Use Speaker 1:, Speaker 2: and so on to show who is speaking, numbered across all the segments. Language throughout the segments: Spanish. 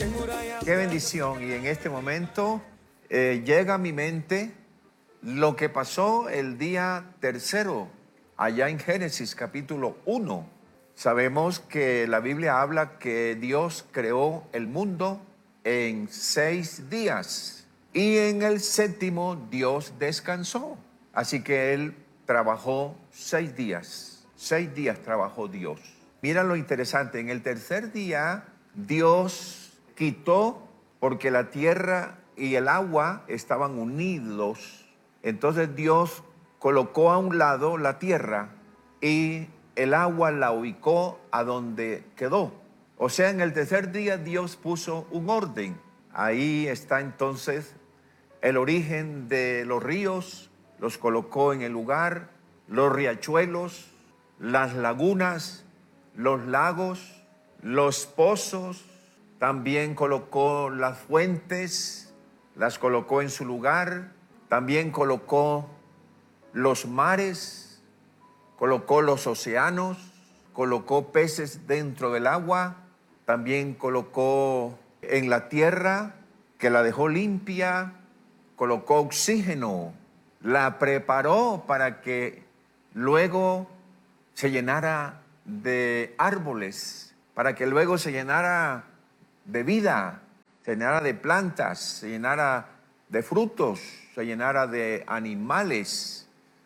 Speaker 1: Qué bendición. Y en este momento llega a mi mente lo que pasó el día tercero, allá en Génesis capítulo 1. Sabemos que la Biblia habla que Dios creó el mundo en 6 días y en el séptimo Dios descansó. Así que Él trabajó 6 días. 6 días trabajó Dios. Mira lo interesante, en el tercer día Dios quitó, porque la tierra y el agua estaban unidos. Entonces Dios colocó a un lado la tierra y el agua la ubicó a donde quedó. O sea, en el tercer día Dios puso un orden. Ahí está entonces el origen de los ríos, los colocó en el lugar, los riachuelos, las lagunas, los lagos, los pozos. También colocó las fuentes, las colocó en su lugar. También colocó los mares, colocó los océanos, colocó peces dentro del agua. También colocó en la tierra, que la dejó limpia, colocó oxígeno, la preparó para que luego se llenara de árboles, para que luego se llenara de vida, se llenara de plantas, se llenara de frutos, se llenara de animales,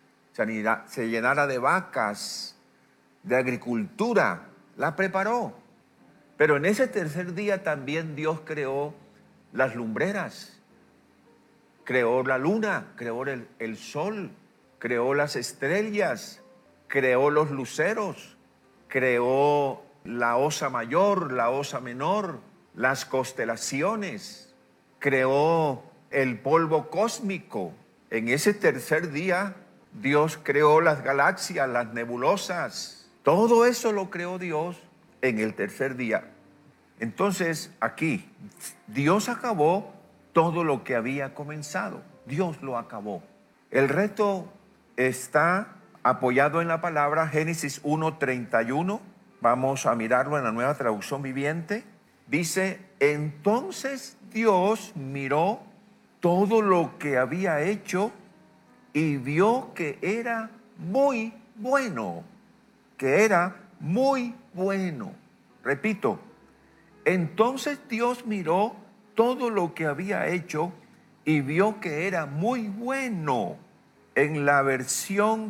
Speaker 1: se llenara de vacas, de agricultura. La preparó. Pero en ese tercer día también Dios creó las lumbreras, creó la luna, creó el sol, creó las estrellas, creó los luceros, creó la osa mayor, la osa menor, las constelaciones, creó el polvo cósmico. En ese tercer día Dios creó las galaxias, las nebulosas. Todo eso lo creó Dios en el tercer día. Entonces aquí Dios acabó todo lo que había comenzado. Dios lo acabó. El reto está apoyado en la palabra Génesis 1:31. Vamos a mirarlo en la Nueva Traducción Viviente. Dice: entonces Dios miró todo lo que había hecho y vio que era muy bueno. Que era muy bueno. Repito, entonces Dios miró todo lo que había hecho y vio que era muy bueno. En la versión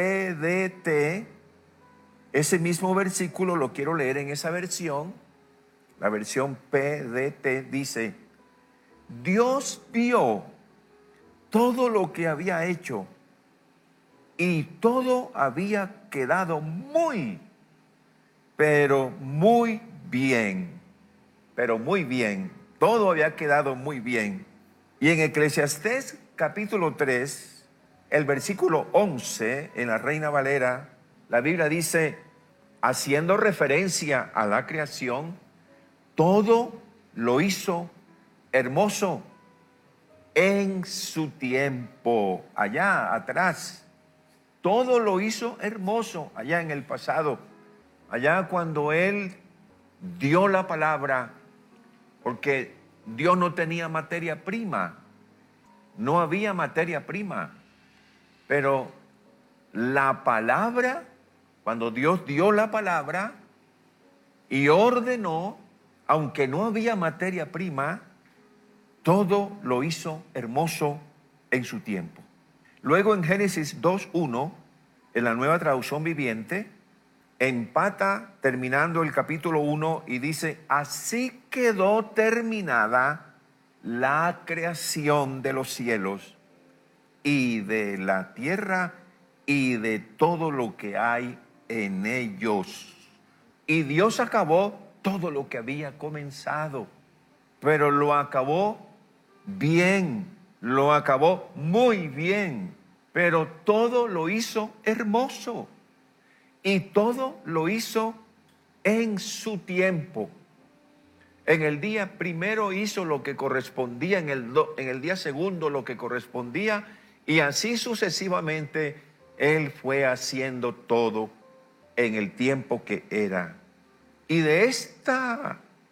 Speaker 1: PDT, ese mismo versículo lo quiero leer en esa versión. La versión PDT dice: Dios vio todo lo que había hecho y todo había quedado muy, pero muy bien. Pero muy bien, todo había quedado muy bien. Y en Eclesiastés capítulo 3, el versículo 11, en la Reina Valera, la Biblia dice, haciendo referencia a la creación, todo lo hizo hermoso en su tiempo, allá atrás. Todo lo hizo hermoso allá en el pasado, allá cuando Él dio la palabra, porque Dios no tenía materia prima, no había materia prima, pero la palabra, cuando Dios dio la palabra y ordenó, aunque no había materia prima, todo lo hizo hermoso en su tiempo. Luego en Génesis 2:1, en la Nueva Traducción Viviente, empata terminando el capítulo 1 y dice: así quedó terminada la creación de los cielos y de la tierra y de todo lo que hay en ellos. Y Dios acabó todo lo que había comenzado, pero lo acabó bien, lo acabó muy bien, pero todo lo hizo hermoso. Y todo lo hizo en su tiempo. En el día primero hizo lo que correspondía, en el día segundo lo que correspondía, y así sucesivamente Él fue haciendo todo en el tiempo que era. Y de esta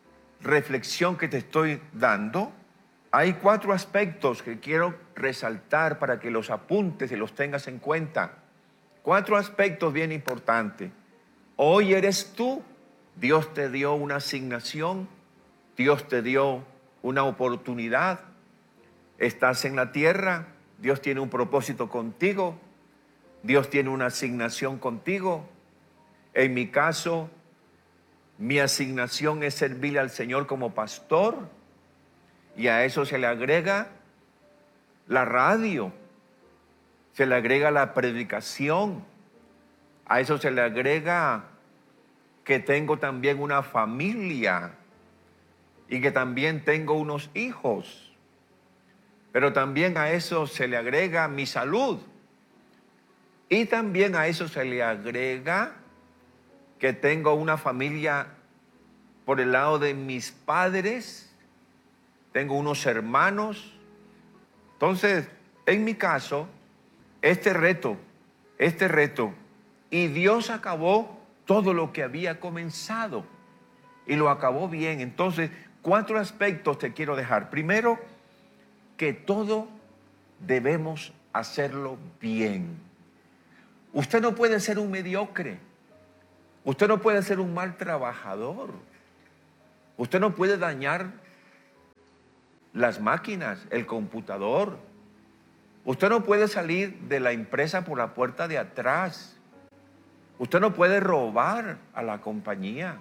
Speaker 1: reflexión que te estoy dando, hay 4 aspectos que quiero resaltar para que los apuntes y los tengas en cuenta. 4 aspectos bien importantes. Hoy eres tú. Dios te dio una asignación. Dios te dio una oportunidad. Estás en la tierra. Dios tiene un propósito contigo. Dios tiene una asignación contigo. En mi caso, mi asignación es servir al Señor como pastor. Y a eso se le agrega la radio, se le agrega la predicación, a eso se le agrega que tengo también una familia y que también tengo unos hijos. Pero también a eso se le agrega mi salud. Y también a eso se le agrega que tengo una familia por el lado de mis padres. Tengo unos hermanos. Entonces, en mi caso, este reto, y Dios acabó todo lo que había comenzado y lo acabó bien. Entonces, 4 aspectos te quiero dejar. Primero, que todo debemos hacerlo bien. Usted no puede ser un mediocre. Usted no puede ser un mal trabajador. Usted no puede dañar las máquinas, el computador. Usted no puede salir de la empresa por la puerta de atrás. Usted no puede robar a la compañía.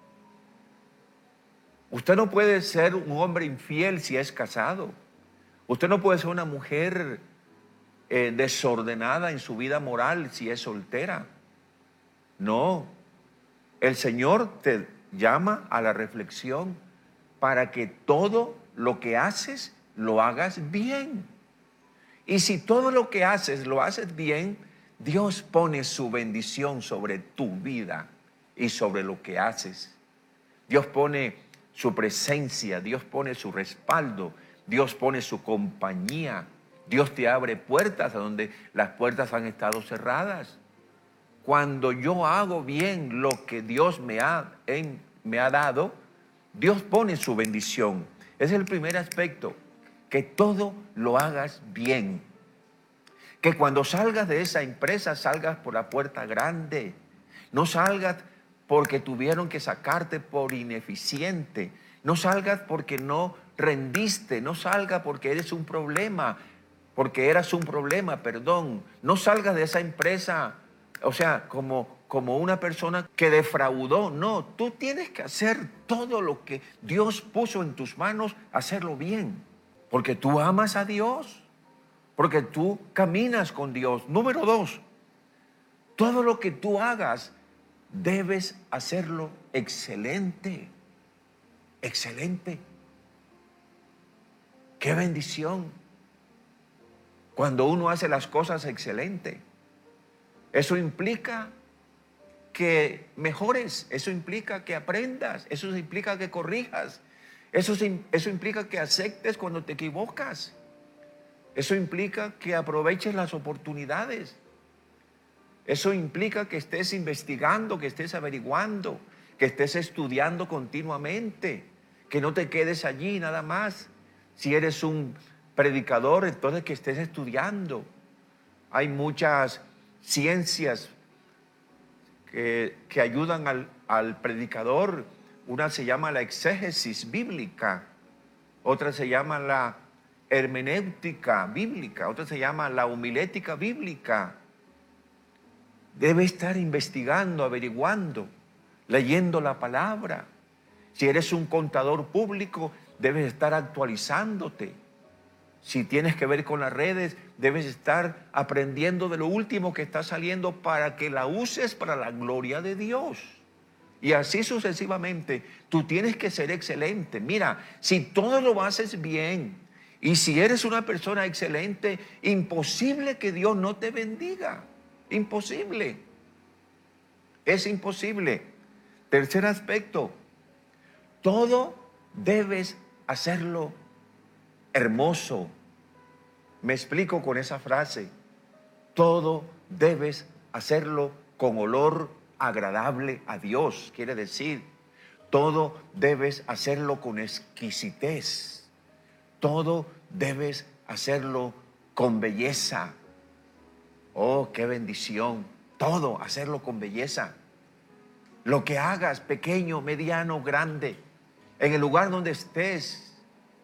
Speaker 1: Usted no puede ser un hombre infiel si es casado. Usted no puede ser una mujer desordenada en su vida moral si es soltera. No, el Señor te llama a la reflexión para que todo lo que haces, lo hagas bien. Y si todo lo que haces, lo haces bien, Dios pone su bendición sobre tu vida y sobre lo que haces. Dios pone su presencia, Dios pone su respaldo, Dios pone su compañía. Dios te abre puertas a donde las puertas han estado cerradas. Cuando yo hago bien lo que Dios me ha dado, Dios pone su bendición. Es el primer aspecto, que todo lo hagas bien. Que cuando salgas de esa empresa, salgas por la puerta grande. No salgas porque tuvieron que sacarte por ineficiente. No salgas porque no rendiste. No salgas porque eres un problema. Porque eras un problema, perdón. No salgas de esa empresa, o sea, como una persona que defraudó. No, tú tienes que hacer todo lo que Dios puso en tus manos, hacerlo bien. Porque tú amas a Dios, porque tú caminas con Dios. Número 2, todo lo que tú hagas, debes hacerlo excelente. Excelente. ¡Qué bendición! Cuando uno hace las cosas excelente, eso implica que mejores, eso implica que aprendas, eso implica que corrijas, eso implica que aceptes cuando te equivocas, eso implica que aproveches las oportunidades, eso implica que estés investigando, que estés averiguando, que estés estudiando continuamente, que no te quedes allí nada más. Si eres un predicador, entonces que estés estudiando. Hay muchas ciencias que ayudan al predicador. Una se llama la exégesis bíblica, otra se llama la hermenéutica bíblica, otra se llama la homilética bíblica. Debe estar investigando, averiguando, leyendo la palabra. Si eres un contador público, debes estar actualizándote. Si tienes que ver con las redes, debes estar aprendiendo de lo último que está saliendo para que la uses para la gloria de Dios. Y así sucesivamente, tú tienes que ser excelente. Mira, si todo lo haces bien y si eres una persona excelente, imposible que Dios no te bendiga. Imposible. Es imposible. Tercer aspecto, todo debes hacerlo hermoso. Me explico con esa frase. Todo debes hacerlo con olor agradable a Dios. Quiere decir, Todo debes hacerlo con exquisitez. Todo debes hacerlo con belleza. Oh, qué bendición. Todo hacerlo con belleza. Lo que hagas, pequeño, mediano, grande, en el lugar donde estés,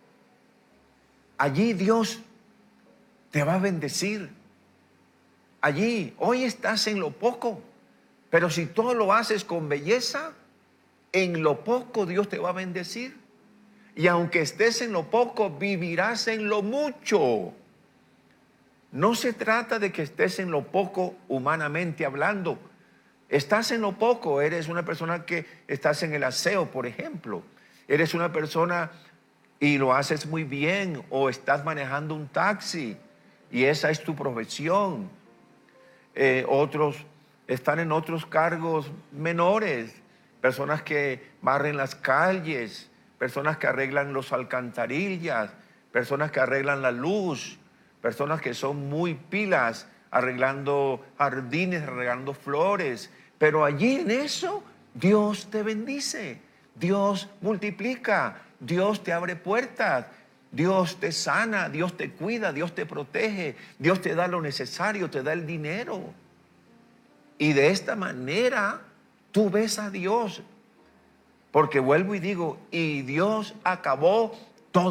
Speaker 1: allí Dios te va a bendecir. Allí, hoy estás en lo poco, pero si todo lo haces con belleza, en lo poco Dios te va a bendecir. Y aunque estés en lo poco, vivirás en lo mucho. No se trata de que estés en lo poco humanamente hablando. Estás en lo poco, eres una persona que estás en el aseo, por ejemplo. Eres una persona y lo haces muy bien, o estás manejando un taxi y esa es tu profesión. Otros están en otros cargos menores, personas que barren las calles, personas que arreglan los alcantarillas, personas que arreglan la luz, personas que son muy pilas arreglando jardines, arreglando flores. Pero allí en eso Dios te bendice, Dios multiplica, Dios te abre puertas, Dios te sana, Dios te cuida, Dios te protege, Dios te da lo necesario, te da el dinero. Y de esta manera tú ves a Dios. Porque vuelvo y digo, y Dios acabó